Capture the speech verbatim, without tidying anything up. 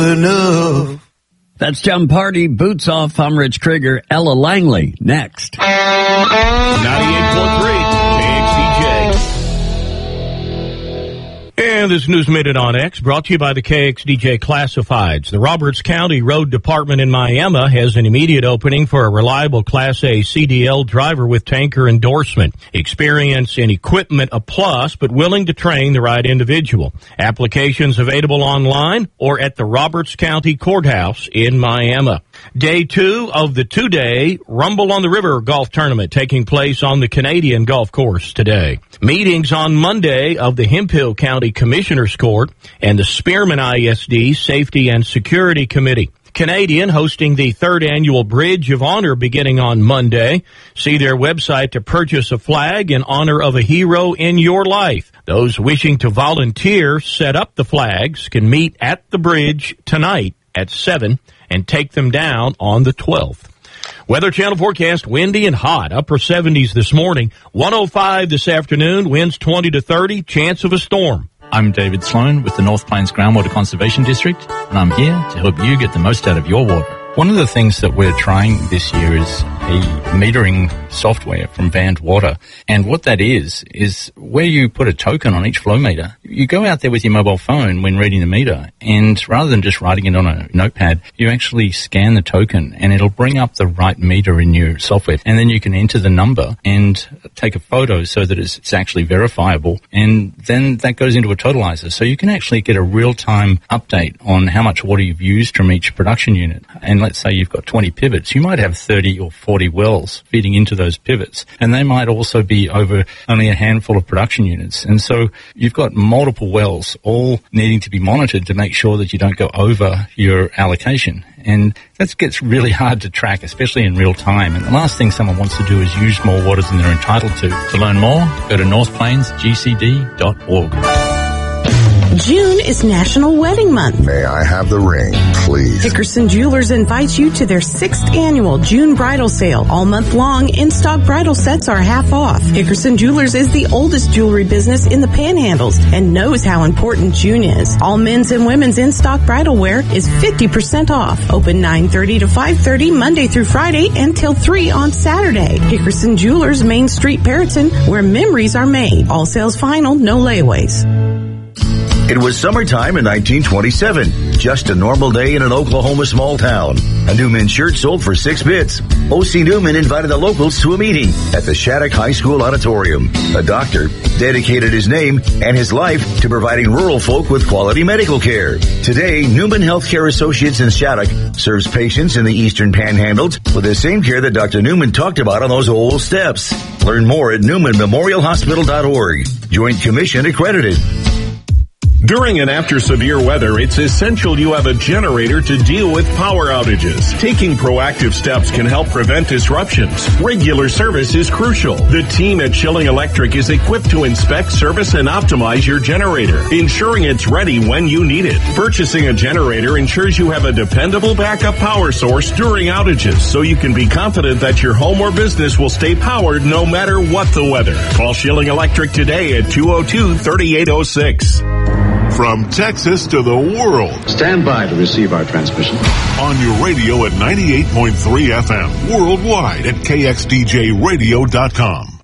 enough. That's John Party, Boots Off. I'm Rich Krieger. Ella Langley, next. ninety-eight point three K X D J. And this News Minute on X brought to you by the K X D J Classifieds. The Roberts County Road Department in Miami has an immediate opening for a reliable Class A C D L driver with tanker endorsement. Experience and equipment a plus, but willing to train the right individual. Applications available online or at the Roberts County Courthouse in Miami. Day two of the two-day Rumble on the River golf tournament taking place on the Canadian Golf Course today. Meetings on Monday of the Hemphill County Commissioners Court and the Spearman I S D Safety and Security Committee. Canadian hosting the third annual Bridge of Honor beginning on Monday. See their website to purchase a flag in honor of a hero in your life. Those wishing to volunteer set up the flags can meet at the bridge tonight at seven and take them down on the twelfth. Weather Channel forecast, windy and hot, upper seventies this morning, one oh five this afternoon, winds twenty to thirty, chance of a storm. I'm David Sloan with the North Plains Groundwater Conservation District, and I'm here to help you get the most out of your water. One of the things that we're trying this year is a metering software from Vand Water. And what that is, is where you put a token on each flow meter. You go out there with your mobile phone when reading the meter, and rather than just writing it on a notepad, you actually scan the token, and it'll bring up the right meter in your software. And then you can enter the number and take a photo so that it's, it's actually verifiable. And then that goes into a totalizer. So you can actually get a real-time update on how much water you've used from each production unit. And let's say you've got twenty pivots, you might have thirty or forty wells feeding into those pivots, and they might also be over only a handful of production units. And so you've got multiple wells all needing to be monitored to make sure that you don't go over your allocation. And that gets really hard to track, especially in real time. And the last thing someone wants to do is use more water than they're entitled to. To learn more, go to north plains g c d dot org. June is National Wedding Month. May I have the ring, please? Dickerson Jewelers invites you to their sixth annual June bridal sale. All month long, in-stock bridal sets are half off. Dickerson Jewelers is the oldest jewelry business in the Panhandles and knows how important June is. All men's and women's in-stock bridal wear is fifty percent off. Open nine thirty to five thirty Monday through Friday until three on Saturday. Dickerson Jewelers, Main Street, Perriton, where memories are made. All sales final, no layaways. It was summertime in nineteen twenty-seven. Just a normal day in an Oklahoma small town. A Newman shirt sold for six bits. O C Newman invited the locals to a meeting at the Shattuck High School auditorium. A doctor dedicated his name and his life to providing rural folk with quality medical care. Today, Newman Healthcare Associates in Shattuck serves patients in the Eastern Panhandles with the same care that Doctor Newman talked about on those old steps. Learn more at newman memorial hospital dot org. Joint Commission accredited. During and after severe weather, it's essential you have a generator to deal with power outages. Taking proactive steps can help prevent disruptions. Regular service is crucial. The team at Schilling Electric is equipped to inspect, service, and optimize your generator, ensuring it's ready when you need it. Purchasing a generator ensures you have a dependable backup power source during outages, so you can be confident that your home or business will stay powered no matter what the weather. Call Schilling Electric today at two oh two, three eight oh six. From Texas to the world. Stand by to receive our transmission. On your radio at ninety-eight point three F M. Worldwide at K X D J radio dot com.